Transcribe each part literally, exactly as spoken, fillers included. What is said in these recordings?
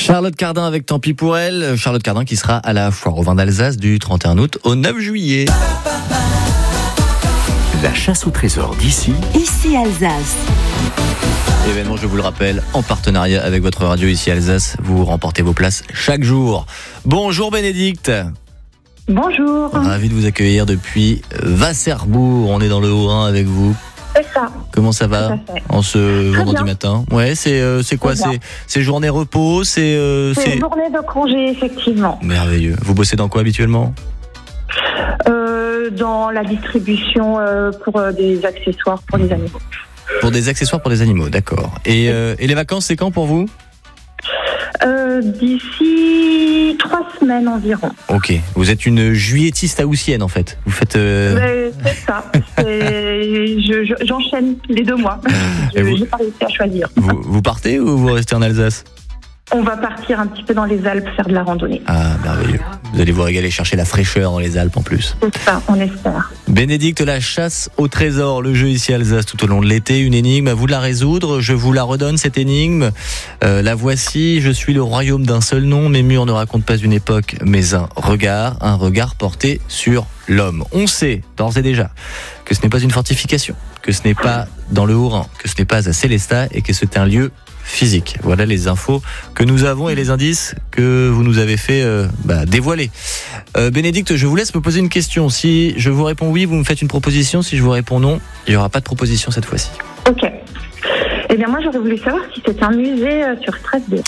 Charlotte Cardin avec Tant pis pour elle. Charlotte Cardin qui sera à la foire au vin d'Alsace du trente et un août au neuf juillet. La chasse au trésor d'ici. Ici Alsace. Événement, je vous le rappelle, en partenariat avec votre radio Ici Alsace. Vous remportez vos places chaque jour. Bonjour Bénédicte. Bonjour. Ravi de vous accueillir depuis Wasserbourg. On est dans le Haut-Rhin avec vous. C'est ça. Comment ça va en ce Très vendredi bien. matin? Ouais, c'est euh, c'est quoi? Très bien. C'est c'est journée repos, c'est euh, C'est une journée de congé, effectivement. merveilleux. Vous bossez dans quoi habituellement? Euh, dans la distribution euh, pour euh, des accessoires pour les animaux. Pour des accessoires pour les animaux, d'accord. Et euh, et les vacances, c'est quand pour vous? Euh, d'ici trois semaines environ. Ok. Vous êtes une juillettiste haussienne en fait. Vous faites. Euh... Mais c'est ça. C'est- je- je- J'enchaîne les deux mois. Et vous- Je n'ai pas réussi à choisir. Vous, vous partez ou vous restez en Alsace? On va partir un petit peu dans les Alpes faire de la randonnée. Ah, merveilleux. Vous allez vous régaler, chercher la fraîcheur dans les Alpes en plus. C'est ça, on espère. Bénédicte, la chasse au trésor, le jeu Ici Alsace tout au long de l'été, une énigme, à vous de la résoudre. Je vous la redonne cette énigme. Euh, la voici, je suis le royaume d'un seul nom, mes murs ne racontent pas une époque, mais un regard, un regard porté sur l'homme. On sait d'ores et déjà que ce n'est pas une fortification, que ce n'est pas dans le Haut-Rhin, que ce n'est pas à Célestat et que c'est un lieu physique. Voilà les infos que nous avons et les indices que vous nous avez fait euh, bah, dévoiler. Euh, Bénédicte, je vous laisse me poser une question. Si je vous réponds oui, vous me faites une proposition. Si je vous réponds non, il n'y aura pas de proposition cette fois-ci. Ok. Eh bien, moi, j'aurais voulu savoir si c'est un musée euh, sur Strasbourg.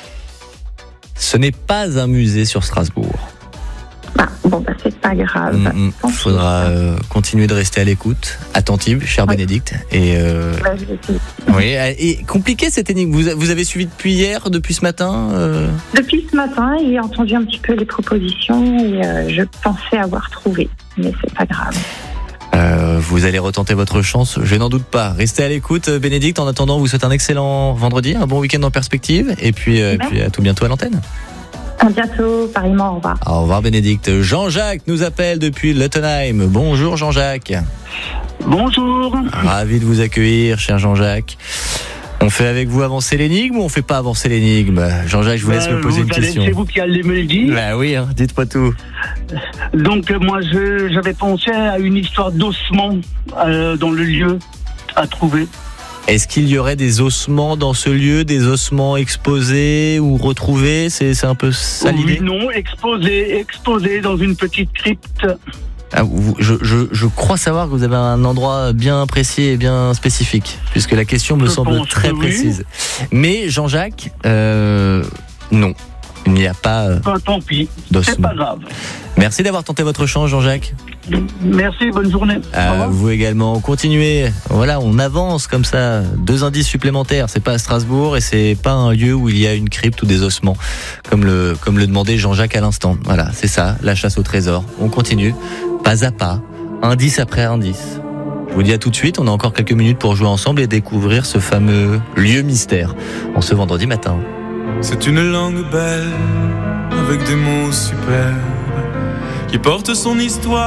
Ce n'est pas un musée sur Strasbourg. Ah, bon, bah, c'est pas grave. Il Tant pis. faudra euh, continuer de rester à l'écoute, attentive, chère Oui. Bénédicte. Et, euh, Bah, je vais essayer. oui, et compliqué cette énigme. Vous, vous avez suivi depuis hier, depuis ce matin euh Depuis ce matin, j'ai entendu un petit peu les propositions et euh, je pensais avoir trouvé, mais c'est pas grave. Euh, vous allez retenter votre chance, je n'en doute pas. Restez à l'écoute, Bénédicte. En attendant, vous souhaite un excellent vendredi, un bon week-end en perspective, et puis, euh, et puis à tout bientôt à l'antenne. À bientôt, pareillement, au revoir. Au revoir Bénédicte. Jean-Jacques nous appelle depuis Luttenheim. Bonjour Jean-Jacques. Bonjour. Ravi de vous accueillir, cher Jean-Jacques. On fait avec vous avancer l'énigme ou on fait pas avancer l'énigme? Jean-Jacques, je vous laisse Ben, me poser vous une allez- question. C'est vous qui allez me le dire. Bah oui, hein, dites-moi tout. Donc euh, moi, je- j'avais pensé à une histoire d'ossement euh, dans le lieu à trouver. Est-ce qu'il y aurait des ossements dans ce lieu, des ossements exposés ou retrouvés? C'est c'est un peu ça Oui, l'idée? non, exposé, exposé dans une petite crypte. Ah, vous- je, je, je crois savoir que vous avez un endroit bien précis et bien spécifique, puisque la question me Je semble pense très que oui. précise. Mais Jean-Jacques, euh, non, il n'y a pas euh, Enfin, tant pis, c'est d'ossements. pas grave. Merci d'avoir tenté votre chance, Jean-Jacques. Merci, bonne journée. Au À revoir. vous également. Continuez. Voilà, on avance comme ça. Deux indices supplémentaires. C'est pas à Strasbourg et c'est pas un lieu où il y a une crypte ou des ossements, comme le comme le demandait Jean-Jacques à l'instant. Voilà, c'est ça, la chasse au trésor. On continue, pas à pas, indice après indice. Je vous dis à tout de suite. On a encore quelques minutes pour jouer ensemble et découvrir ce fameux lieu mystère en ce vendredi matin. C'est une langue belle, avec des mots superbes, qui porte son histoire.